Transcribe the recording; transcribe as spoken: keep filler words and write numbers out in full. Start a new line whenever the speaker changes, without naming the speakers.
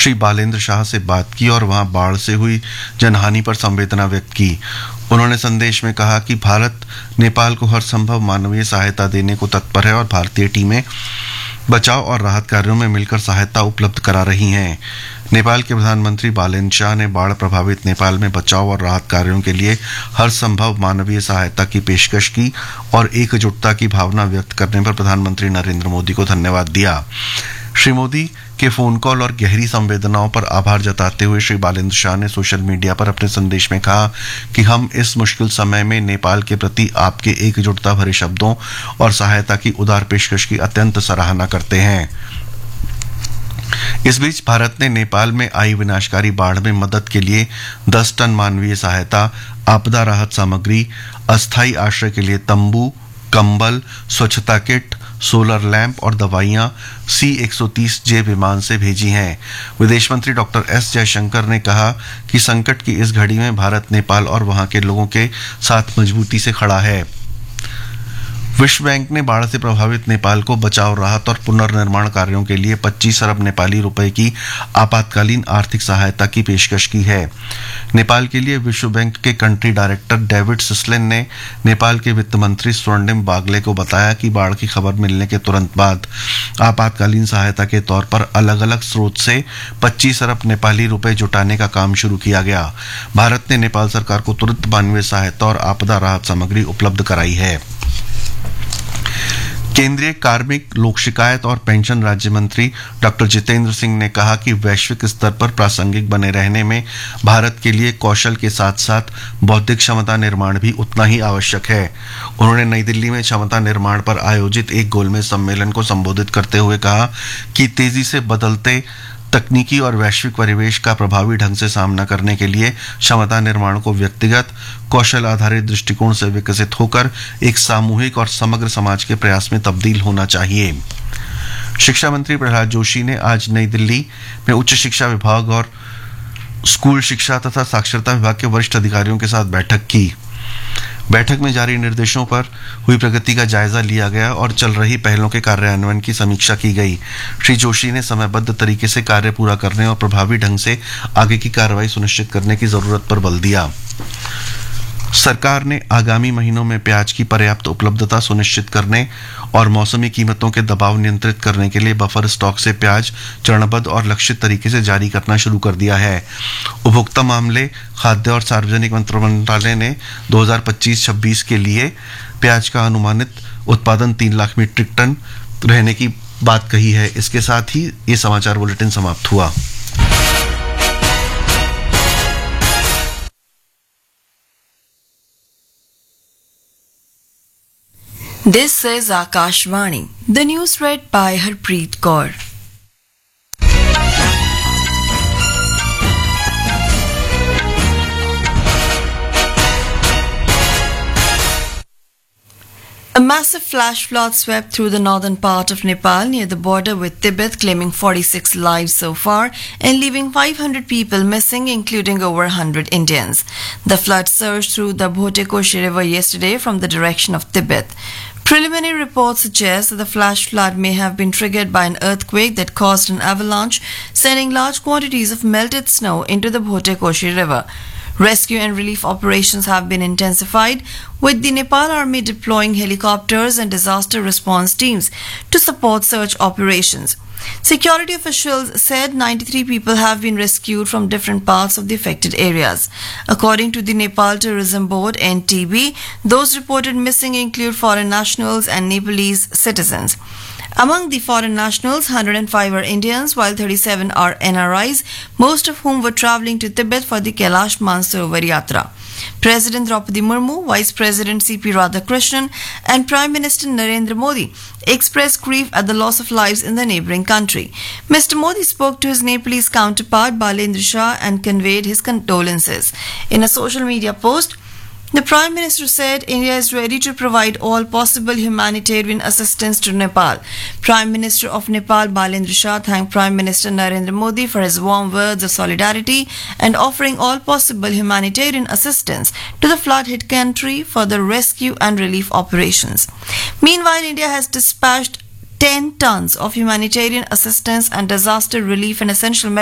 श्री बालेंद्र शाह से बात की और वहां बाढ़ से हुई जनहानि पर संवेदना व्यक्त की। उन्होंने संदेश में कहा कि भारत नेपाल को हर संभव मानवीय सहायता देने को तत्पर है और भारतीय टीमें बचाव और राहत कार्यों में मिलकर सहायता उपलब्ध करा रही हैं। नेपाल के प्रधानमंत्री बालेंद्र शाह ने बाढ़ प्रभावित नेपाल में बचाव और राहत कार्यों के लिए हर संभव मानवीय सहायता की पेशकश की और एकजुटता की भावना व्यक्त करने पर प्रधानमंत्री नरेंद्र मोदी को धन्यवाद दिया। श्री मोदी के फोन कॉल और गहरी संवेदनाओं पर आभार जताते हुए श्री बालेंद्र शाह ने सोशल मीडिया पर अपने संदेश में कहा कि हम इस मुश्किल समय में नेपाल के प्रति आपके एकजुटता भरे शब्दों और सहायता की उदार पेशकश की अत्यंत सराहना करते हैं। इस बीच भारत ने नेपाल में आई विनाशकारी बाढ़ में मदद के लिए दस टन मानवीय सहायता, आपदा राहत सामग्री, अस्थायी आश्रय के लिए तंबू, कंबल, स्वच्छता किट, सोलर लैंप और दवाइयां सी एक सौ तीस जे विमान से भेजी हैं। विदेश मंत्री डॉक्टर एस जयशंकर ने कहा कि संकट की इस घड़ी में भारत नेपाल और वहां के लोगों के साथ मजबूती से खड़ा है। विश्व बैंक ने बाढ़ से प्रभावित नेपाल को बचाव, राहत और पुनर्निर्माण कार्यों के लिए पच्चीस अरब नेपाली रुपए की आपातकालीन आर्थिक सहायता की पेशकश की है। नेपाल के लिए विश्व बैंक के कंट्री डायरेक्टर डेविड सिस्लेन ने नेपाल के वित्त मंत्री स्वर्णिम बागले को बताया कि बाढ़ की खबर मिलने के तुरंत बाद आपातकालीन सहायता के तौर पर अलग अलग स्रोत से पच्चीस अरब नेपाली रुपए जुटाने का काम शुरू किया गया। भारत ने नेपाल सरकार को तुरंत मानवीय सहायता और आपदा राहत सामग्री उपलब्ध कराई है। केंद्रीय कार्मिक, लोक शिकायत और पेंशन राज्य मंत्री डॉक्टर जितेंद्र सिंह ने कहा कि वैश्विक स्तर पर प्रासंगिक बने रहने में भारत के लिए कौशल के साथ साथ बौद्धिक क्षमता निर्माण भी उतना ही आवश्यक है। उन्होंने नई दिल्ली में क्षमता निर्माण पर आयोजित एक गोलमेज सम्मेलन को संबोधित करते हुए कहा कि तेजी से बदलते तकनीकी और वैश्विक परिवेश का प्रभावी ढंग से सामना करने के लिए क्षमता निर्माण को व्यक्तिगत कौशल आधारित दृष्टिकोण से विकसित होकर एक सामूहिक और समग्र समाज के प्रयास में तब्दील होना चाहिए। शिक्षा मंत्री प्रहलाद जोशी ने आज नई दिल्ली में उच्च शिक्षा विभाग और स्कूल शिक्षा तथा साक्षरता विभाग के वरिष्ठ अधिकारियों के साथ बैठक की। बैठक में जारी निर्देशों पर हुई प्रगति का जायजा लिया गया और चल रही पहलों के कार्यान्वयन की समीक्षा की गई। श्री जोशी ने समयबद्ध तरीके से कार्य पूरा करने और प्रभावी ढंग से आगे की कार्रवाई सुनिश्चित करने की जरूरत पर बल दिया। सरकार ने आगामी महीनों में प्याज की पर्याप्त उपलब्धता सुनिश्चित करने और मौसमी कीमतों के दबाव नियंत्रित करने के लिए बफर स्टॉक से प्याज चरणबद्ध और लक्षित तरीके से जारी करना शुरू कर दिया है। उपभोक्ता मामले, खाद्य और सार्वजनिक मंत्रालय ने दो हज़ार पच्चीस छब्बीस के लिए प्याज का अनुमानित उत्पादन तीन लाख मीट्रिक टन रहने की बात कही है। इसके साथ ही ये समाचार बुलेटिन समाप्त हुआ।
This is Akashvani. The news read by Harpreet Kaur. A massive flash flood swept through the northern part of Nepal near the border with Tibet, claiming forty-six lives so far and leaving five hundred people missing, including over one hundred Indians. The flood surged through the Bhotekoshi River yesterday from the direction of Tibet. Preliminary reports suggest that the flash flood may have been triggered by an earthquake that caused an avalanche, sending large quantities of melted snow into the Bhotekoshi River. Rescue and relief operations have been intensified, with the Nepal Army deploying helicopters and disaster response teams to support search operations. Security officials said ninety-three people have been rescued from different parts of the affected areas. According to the Nepal Tourism Board (N T B), those reported missing include foreign nationals and Nepalese citizens. Among the foreign nationals, one hundred five are Indians, while thirty-seven are N R Is, most of whom were travelling to Tibet for the Kailash Mansarovar Yatra. President Draupadi Murmu, Vice President C P Radhakrishnan, and Prime Minister Narendra Modi expressed grief at the loss of lives in the neighbouring country. Mister Modi spoke to his Nepalese counterpart Balendra Shah and conveyed his condolences. In a social media post, the Prime Minister said India is ready to provide all possible humanitarian assistance to Nepal. Prime Minister of Nepal Balendra Shah thanked Prime Minister Narendra Modi for his warm words of solidarity and offering all possible humanitarian assistance to the flood-hit country for the rescue and relief operations. Meanwhile, India has dispatched ten tons of humanitarian assistance and disaster relief and essential